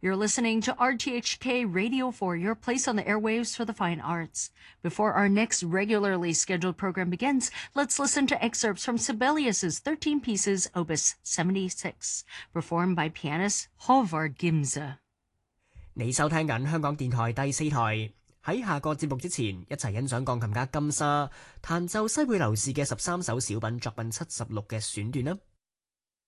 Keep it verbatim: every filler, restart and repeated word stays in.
You're listening to R T H K Radio four, your place on the airwaves for the fine arts. Before our next regularly scheduled program begins, let's listen to excerpts from Sibelius's thirteen Pieces, Opus seventy-six, performed by pianist Håvard Gimse。 你收聽緊香港電台第四台。喺下個節目之前，一齊欣賞鋼琴家金沙彈奏西貝流士嘅十三首小品作品七十六嘅選段啦。